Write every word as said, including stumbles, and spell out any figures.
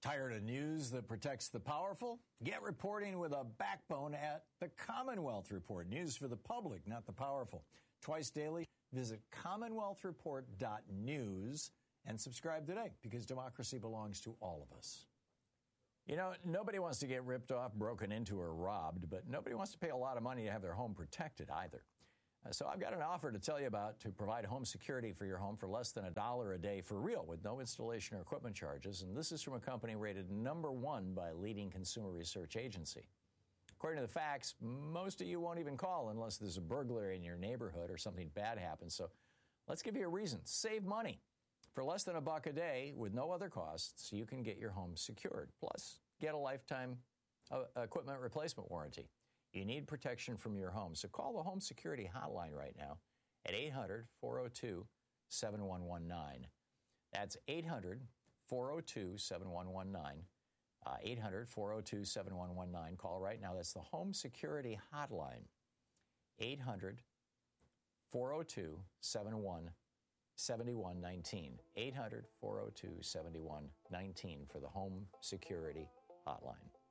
Tired of news that protects the powerful? Get reporting with a backbone at the Commonwealth Report. News for the public, not the powerful. Twice daily, visit commonwealth report dot news and subscribe today, because democracy belongs to all of us. You know, nobody wants to get ripped off, broken into, or robbed, but nobody wants to pay a lot of money to have their home protected either. Uh, so I've got an offer to tell you about to provide home security for your home for less than a dollar a day for real, with no installation or equipment charges. And this is from a company rated number one by a leading consumer research agency. According to the facts, most of you won't even call unless there's a burglary in your neighborhood or something bad happens. So let's give you a reason. Save money. For less than a buck a day with no other costs, you can get your home secured. Plus, get a lifetime uh, equipment replacement warranty. You need protection from your home. So call the Home Security Hotline right now at eight hundred, four oh two, seven one one nine. That's eight hundred, four oh two, seven one one nine. Uh, eight hundred, four oh two, seven one one nine. Call right now. That's the Home Security Hotline. eight hundred, four oh two, seven one one nine. eight hundred, four oh two, seven one one nine for the Home Security Hotline.